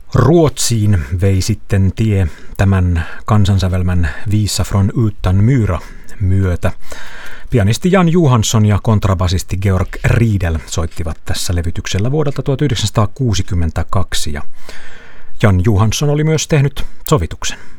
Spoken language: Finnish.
Ruotsiin vei sitten tie tämän kansansävelmän Visa från utan myra myötä. Pianisti Jan Johansson ja kontrabasisti Georg Riedel soittivat tässä levytyksellä vuodelta 1962 ja Jan Johansson oli myös tehnyt sovituksen.